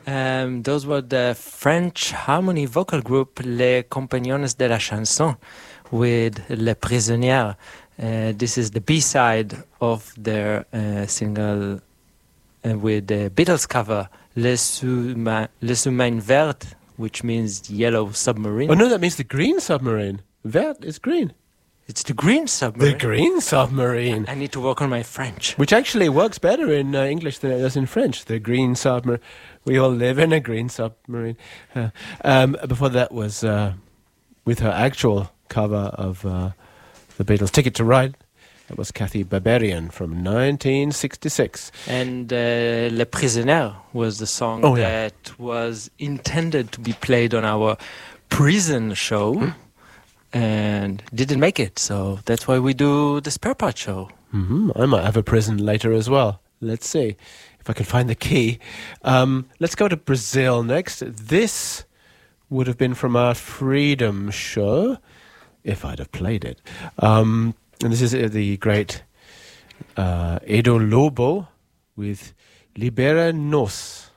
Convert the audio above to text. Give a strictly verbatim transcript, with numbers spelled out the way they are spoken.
Um, those were the French harmony vocal group Les Compagnons de la Chanson with Les Prisonnières. Uh, this is the B-side of their uh, single uh, with the Beatles cover, Les Sous-Mains Sous Verts, which means yellow submarine. Oh no, that means the green submarine. Vert is green. It's the green submarine. The green submarine. I need to work on my French. Which actually works better in uh, English than it does in French. The green submarine. We all live in a green submarine. Uh, um, before that was uh, with her actual cover of uh, the Beatles' Ticket to Ride. That was Kathy Barbarian from nineteen sixty-six. And uh, Les Prisonnières was the song oh, yeah. that was intended to be played on our prison show. Hmm? And didn't make it, so that's why we do the spare part show. Mm-hmm. I might have a prison later as well. Let's see if I can find the key. Um, let's go to Brazil next. This would have been from our Freedom show, if I'd have played it. Um, and this is uh, the great uh, Edo Lobo with Libera Nos.